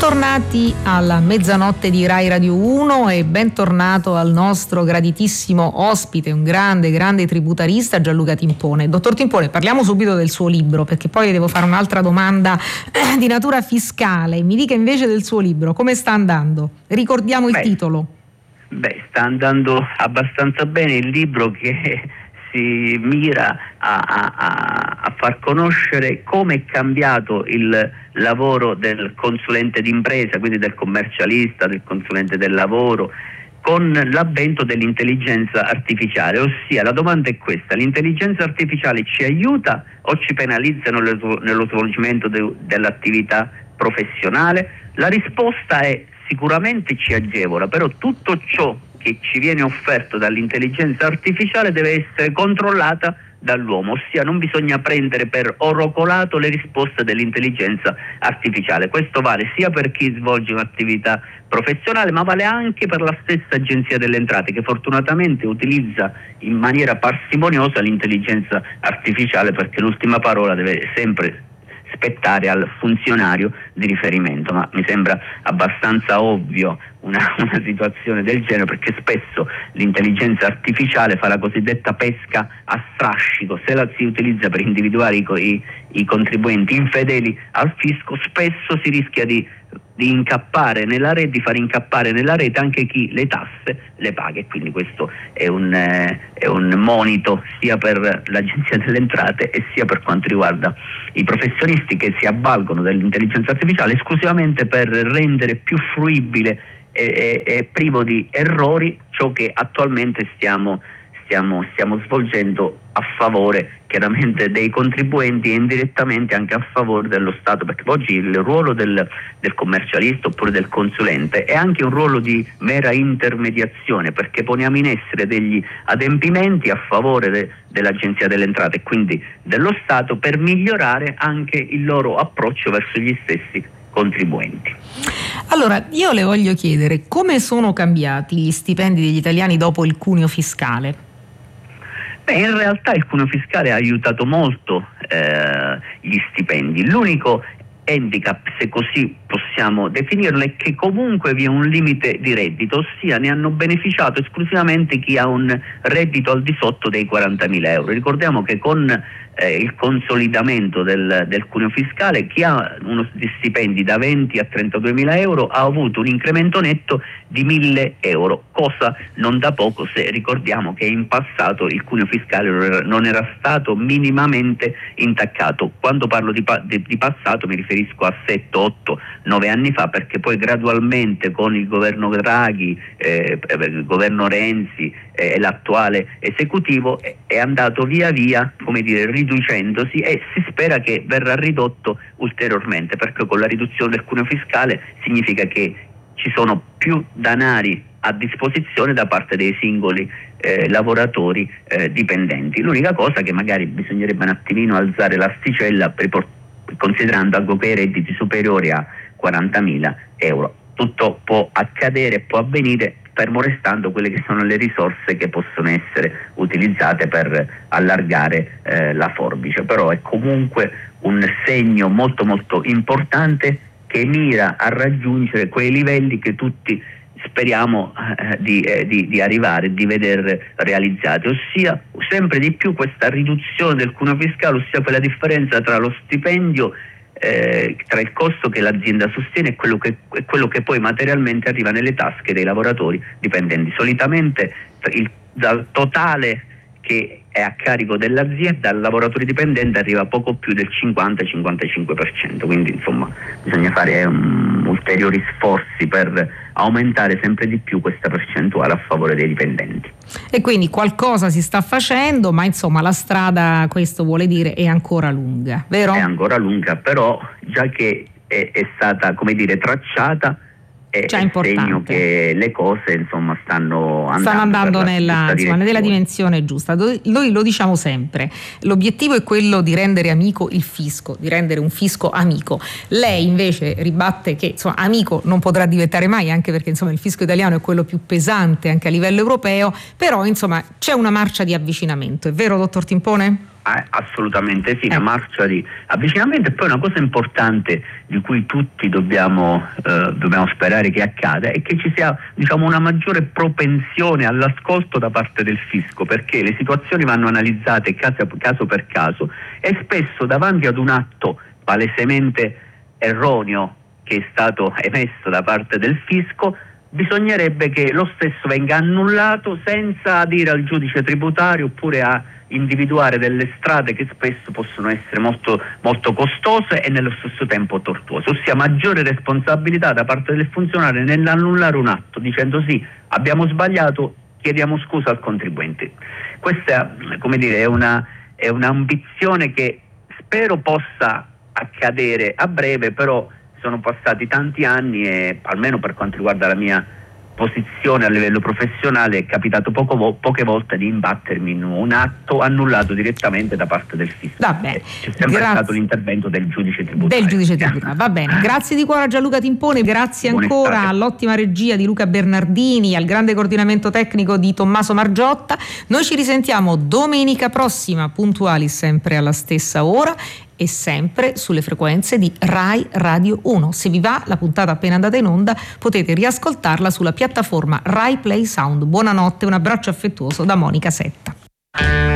Bentornati alla mezzanotte di Rai Radio 1 e bentornato al nostro graditissimo ospite, un grande tributarista, Gianluca Timpone. Dottor Timpone, parliamo subito del suo libro, perché poi le devo fare un'altra domanda di natura fiscale. Mi dica invece del suo libro, come sta andando? Ricordiamo il titolo. Sta andando abbastanza bene. Il libro che si mira a far conoscere come è cambiato il lavoro del consulente d'impresa, quindi del commercialista, del consulente del lavoro, con l'avvento dell'intelligenza artificiale. Ossia, la domanda è questa: l'intelligenza artificiale ci aiuta o ci penalizza nello svolgimento dell'attività professionale? La risposta è: sicuramente ci agevola, però tutto ciò che ci viene offerto dall'intelligenza artificiale deve essere controllata dall'uomo, ossia non bisogna prendere per oro colato le risposte dell'intelligenza artificiale. Questo vale sia per chi svolge un'attività professionale, ma vale anche per la stessa Agenzia delle Entrate, che fortunatamente utilizza in maniera parsimoniosa l'intelligenza artificiale, perché l'ultima parola deve sempre spettare al funzionario di riferimento. Ma mi sembra abbastanza ovvio una situazione del genere, perché spesso l'intelligenza artificiale fa la cosiddetta pesca a strascico. Se la si utilizza per individuare i contribuenti infedeli al fisco, spesso si rischia di incappare nella rete, di far incappare nella rete anche chi le tasse le paga, e quindi questo è un monito sia per l'Agenzia delle Entrate e sia per quanto riguarda i professionisti che si avvalgono dell'intelligenza artificiale esclusivamente per rendere più fruibile e privo di errori ciò che attualmente stiamo svolgendo a favore chiaramente dei contribuenti e indirettamente anche a favore dello Stato, perché oggi il ruolo del commercialista oppure del consulente è anche un ruolo di mera intermediazione, perché poniamo in essere degli adempimenti a favore dell'Agenzia delle Entrate e quindi dello Stato per migliorare anche il loro approccio verso gli stessi contribuenti. Allora, io le voglio chiedere come sono cambiati gli stipendi degli italiani dopo il cuneo fiscale? In realtà il cuneo fiscale ha aiutato molto gli stipendi. L'unico handicap, se così possiamo definirlo, è che comunque vi è un limite di reddito, ossia ne hanno beneficiato esclusivamente chi ha un reddito al di sotto dei 40.000 euro. Ricordiamo che con il consolidamento del cuneo fiscale, chi ha uno stipendi da 20 a 32.000 euro ha avuto un incremento netto di 1.000 euro, cosa non da poco se ricordiamo che in passato il cuneo fiscale non era stato minimamente intaccato. Quando parlo di passato mi riferisco a 7, 8, 9 anni fa, perché poi gradualmente con il governo Draghi, il governo Renzi e l'attuale esecutivo è andato via via, riducendosi, e si spera che verrà ridotto ulteriormente, perché con la riduzione del cuneo fiscale significa che ci sono più denari a disposizione da parte dei singoli lavoratori dipendenti. L'unica cosa che magari bisognerebbe un attimino alzare l'asticella considerando anche i redditi superiori a 40.000 euro. Tutto può accadere, può avvenire, fermo restando quelle che sono le risorse che possono essere utilizzate per allargare la forbice. Però è comunque un segno molto molto importante che mira a raggiungere quei livelli che tutti speriamo di arrivare, di vedere realizzati, ossia sempre di più questa riduzione del cuneo fiscale, ossia quella differenza tra lo stipendio, tra il costo che l'azienda sostiene e quello che poi materialmente arriva nelle tasche dei lavoratori dipendenti. Solitamente dal totale che è a carico dell'azienda al lavoratore dipendente arriva poco più del 50-55%, quindi insomma bisogna fare ulteriori sforzi per aumentare sempre di più questa percentuale a favore dei dipendenti. E quindi qualcosa si sta facendo, ma insomma la strada, questo vuole dire, è ancora lunga, vero? È ancora lunga, però già che è stata tracciata, è segno che le cose insomma stanno andando nella dimensione giusta. Noi lo diciamo sempre, l'obiettivo è quello di rendere amico il fisco, di rendere un fisco amico. Lei invece ribatte che insomma amico non potrà diventare mai, anche perché insomma il fisco italiano è quello più pesante anche a livello europeo, però insomma c'è una marcia di avvicinamento, è vero dottor Timpone? Assolutamente sì, una marcia di avvicinamento. E poi una cosa importante di cui tutti dobbiamo sperare che accada è che ci sia, diciamo, una maggiore propensione all'ascolto da parte del fisco, perché le situazioni vanno analizzate caso per caso e spesso davanti ad un atto palesemente erroneo che è stato emesso da parte del fisco bisognerebbe che lo stesso venga annullato senza dire al giudice tributario oppure a individuare delle strade che spesso possono essere molto, molto costose e nello stesso tempo tortuose, ossia maggiore responsabilità da parte del funzionario nell'annullare un atto dicendo sì, abbiamo sbagliato, chiediamo scusa al contribuente. Questa, come dire, è un'ambizione che spero possa accadere a breve, però sono passati tanti anni e almeno per quanto riguarda la mia posizione a livello professionale è capitato poche volte di imbattermi in un atto annullato direttamente da parte del fisco. Va bene. C'è sempre stato l'intervento del giudice tributario. Va bene, grazie di cuore a Gianluca Timpone, grazie ancora all'ottima regia di Luca Bernardini, al grande coordinamento tecnico di Tommaso Margiotta. Noi ci risentiamo domenica prossima, puntuali sempre alla stessa ora e sempre sulle frequenze di Rai Radio 1. Se vi va, la puntata appena andata in onda potete riascoltarla sulla piattaforma Rai Play Sound. Buonanotte, un abbraccio affettuoso da Monica Setta.